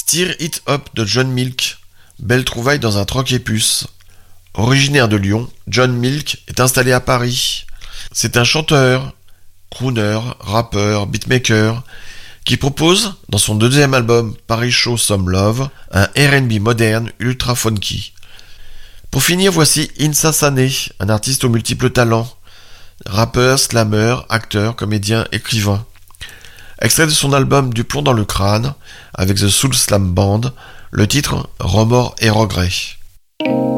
Steer It Up de John Milk, belle trouvaille dans un troc épuce. Originaire de Lyon, John Milk est installé à Paris. C'est un chanteur, crooner, rappeur, beatmaker, qui propose, dans son deuxième album Paris Show Some Love, un R&B moderne ultra funky. Pour finir, voici Insa Sané, un artiste aux multiples talents, rappeur, slammer, acteur, comédien, écrivain. Extrait de son album Du plomb dans le crâne, avec The Soul Slam Band, le titre Remords et regrets.